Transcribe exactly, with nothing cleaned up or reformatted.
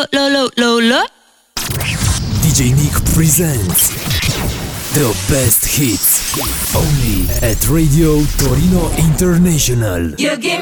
lo lo lo lo lo. D J Nick presents the best hits only at Radio Torino International. You give